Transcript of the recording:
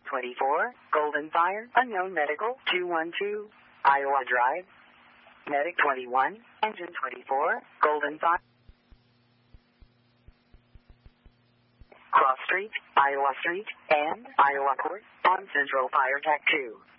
24, Golden Fire, Unknown Medical, 212, Iowa Drive. Medic 21, Engine 24, Golden Fire. Cross Street, Iowa Street, and Iowa Court on Central Fire Tech 2.